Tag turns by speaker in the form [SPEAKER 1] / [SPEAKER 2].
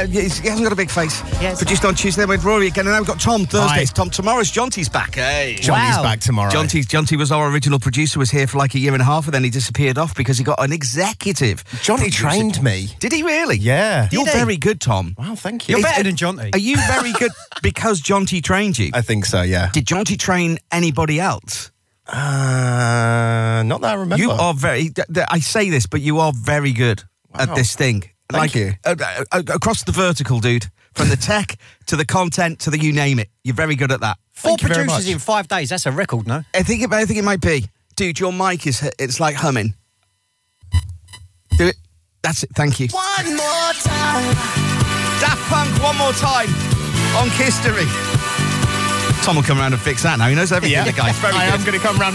[SPEAKER 1] he hasn't got a big face.
[SPEAKER 2] Yes.
[SPEAKER 1] Produced on Tuesday with Rory again, and now we've got Tom Thursdays.
[SPEAKER 3] Hi.
[SPEAKER 1] Tom, tomorrow's Jonty's back. Hey.
[SPEAKER 3] Johnny's back tomorrow.
[SPEAKER 1] Jonty was our original producer, was here for like a year and a half, and then he disappeared off because he got an executive.
[SPEAKER 3] Johnny trained me.
[SPEAKER 1] Did he really?
[SPEAKER 3] Yeah.
[SPEAKER 1] You're very good, Tom.
[SPEAKER 3] Wow, thank you.
[SPEAKER 2] You're
[SPEAKER 1] Is-
[SPEAKER 2] better than Jonty.
[SPEAKER 1] Are you very good because Jonty trained you?
[SPEAKER 3] I think so, yeah.
[SPEAKER 1] Did Jonty train anybody else?
[SPEAKER 3] Not that I remember.
[SPEAKER 1] You are very... I say this, but you are very good at this thing.
[SPEAKER 3] Thank you.
[SPEAKER 1] Across the vertical, dude. From the tech to the content to the you name it. You're very good at that.
[SPEAKER 2] 4
[SPEAKER 3] Thank you very
[SPEAKER 2] producers
[SPEAKER 3] much.
[SPEAKER 2] in 5 days. That's a record, no?
[SPEAKER 1] I think it might be. Dude, your mic it's like humming. Do it. That's it. Thank you.
[SPEAKER 4] One more time.
[SPEAKER 1] Daft Punk, one more time on Kistery. Tom will come around and fix that now. He knows everything, the guy's very good.
[SPEAKER 3] I am going to come round